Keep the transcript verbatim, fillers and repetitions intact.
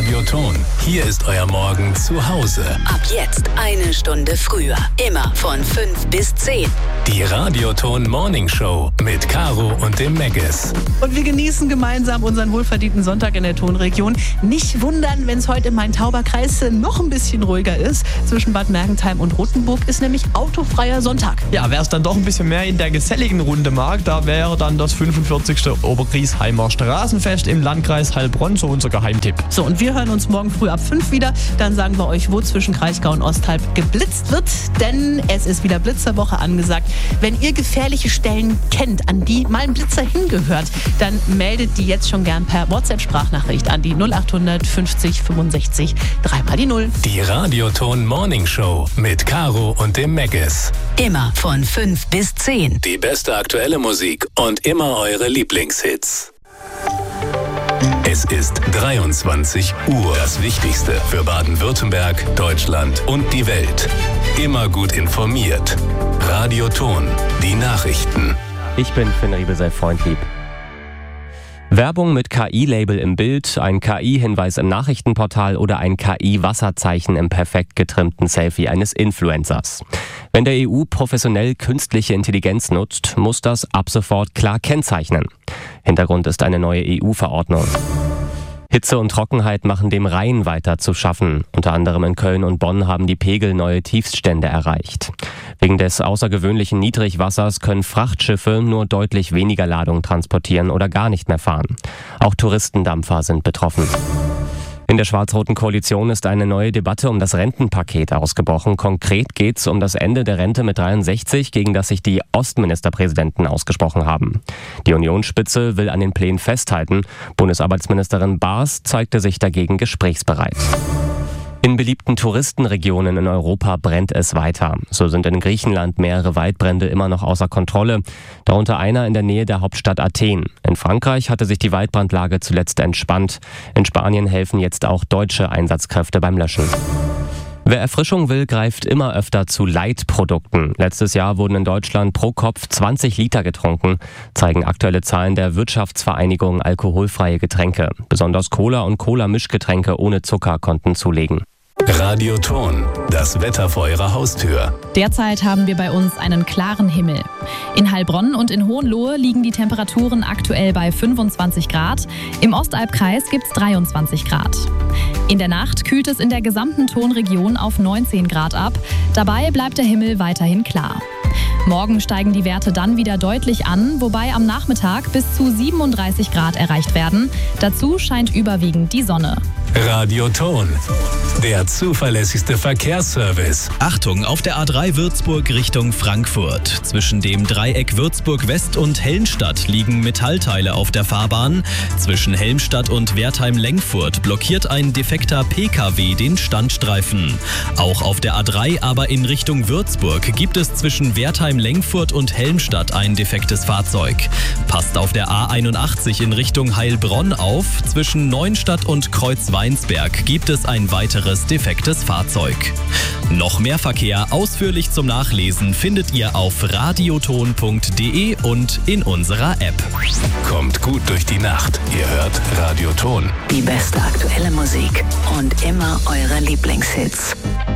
Radioton. Hier ist euer Morgen zu Hause. Ab jetzt eine Stunde früher. Immer von fünf bis zehn. Die Radioton Morning Show mit Caro und dem Megges. Und wir genießen gemeinsam unseren wohlverdienten Sonntag in der Tonregion. Nicht wundern, wenn es heute im Main-Tauber-Kreis noch ein bisschen ruhiger ist. Zwischen Bad Mergentheim und Rothenburg ist nämlich autofreier Sonntag. Ja, wer es dann doch ein bisschen mehr in der geselligen Runde mag, da wäre dann das fünfundvierzigste Obergriesheimer Straßenfest im Landkreis Heilbronn so unser Geheimtipp. So, und wir hören uns morgen früh ab fünf wieder. Dann sagen wir euch, wo zwischen Kraichgau und Osthalb geblitzt wird. Denn es ist wieder Blitzerwoche angesagt. Wenn ihr gefährliche Stellen kennt, an die mal ein Blitzer hingehört, dann meldet die jetzt schon gern per WhatsApp-Sprachnachricht an die null achthundert fünfzig fünfundsechzig dreimal die null. Die Radioton Morning Show mit Caro und dem Megges. Immer von fünf bis zehn. Die beste aktuelle Musik und immer eure Lieblingshits. Es ist dreiundzwanzig Uhr. Das Wichtigste für Baden-Württemberg, Deutschland und die Welt. Immer gut informiert. Radioton. Die Nachrichten. Ich bin Finn Riebel, sei freundlieb. Werbung mit K I-Label im Bild, ein K I-Hinweis im Nachrichtenportal oder ein K I-Wasserzeichen im perfekt getrimmten Selfie eines Influencers. Wenn der E U professionell künstliche Intelligenz nutzt, muss das ab sofort klar kennzeichnen. Hintergrund ist eine neue E U-Verordnung. Hitze und Trockenheit machen dem Rhein weiter zu schaffen. Unter anderem in Köln und Bonn haben die Pegel neue Tiefststände erreicht. Wegen des außergewöhnlichen Niedrigwassers können Frachtschiffe nur deutlich weniger Ladung transportieren oder gar nicht mehr fahren. Auch Touristendampfer sind betroffen. In der schwarz-roten Koalition ist eine neue Debatte um das Rentenpaket ausgebrochen. Konkret geht es um das Ende der Rente mit dreiundsechzig, gegen das sich die Ostministerpräsidenten ausgesprochen haben. Die Unionsspitze will an den Plänen festhalten. Bundesarbeitsministerin Baas zeigte sich dagegen gesprächsbereit. In beliebten Touristenregionen in Europa brennt es weiter. So sind in Griechenland mehrere Waldbrände immer noch außer Kontrolle, darunter einer in der Nähe der Hauptstadt Athen. In Frankreich hatte sich die Waldbrandlage zuletzt entspannt. In Spanien helfen jetzt auch deutsche Einsatzkräfte beim Löschen. Wer Erfrischung will, greift immer öfter zu Light-Produkten. Letztes Jahr wurden in Deutschland pro Kopf zwanzig Liter getrunken, zeigen aktuelle Zahlen der Wirtschaftsvereinigung Alkoholfreie Getränke. Besonders Cola und Cola-Mischgetränke ohne Zucker konnten zulegen. Radioton. Das Wetter vor eurer Haustür. Derzeit haben wir bei uns einen klaren Himmel. In Heilbronn und in Hohenlohe liegen die Temperaturen aktuell bei fünfundzwanzig Grad. Im Ostalbkreis gibt es dreiundzwanzig Grad. In der Nacht kühlt es in der gesamten Tonregion auf neunzehn Grad ab. Dabei bleibt der Himmel weiterhin klar. Morgen steigen die Werte dann wieder deutlich an, wobei am Nachmittag bis zu siebenunddreißig Grad erreicht werden. Dazu scheint überwiegend die Sonne. Radioton. Der zuverlässigste Verkehrsservice. Achtung, auf der A drei Würzburg Richtung Frankfurt. Zwischen dem Dreieck Würzburg West und Helmstadt liegen Metallteile auf der Fahrbahn. Zwischen Helmstadt und Wertheim-Lengfurt blockiert ein defekter P K W den Standstreifen. Auch auf der A drei, aber in Richtung Würzburg, gibt es zwischen Wertheim-Lengfurt und Helmstadt ein defektes Fahrzeug. Passt auf der A einundachtzig in Richtung Heilbronn auf. Zwischen Neuenstadt und Kreuzweinsberg gibt es ein weiteres defektes Fahrzeug. Noch mehr Verkehr ausführlich zum Nachlesen findet ihr auf radioton punkt de und in unserer App. Kommt gut durch die Nacht. Ihr hört Radioton. Die beste aktuelle Musik und immer eure Lieblingshits.